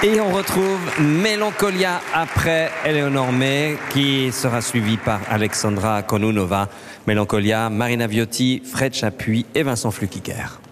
Et on retrouve Mélancolia après Eleonore May, qui sera suivie par Alexandra Kononova. Mélancolia, Marina Viotti, Fred Chapuis et Vincent Flukiger.